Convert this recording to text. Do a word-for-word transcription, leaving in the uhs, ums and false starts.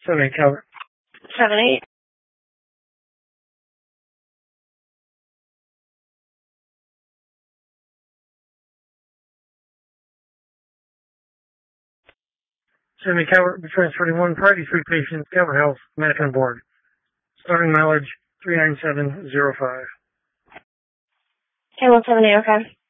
seven eight Calvert. seven eight. seven eight Calvert, be transferred to one priority three patients, Calvert Health, Medicine Board. Starting mileage three nine seven zero five. Okay, one seven eight, okay.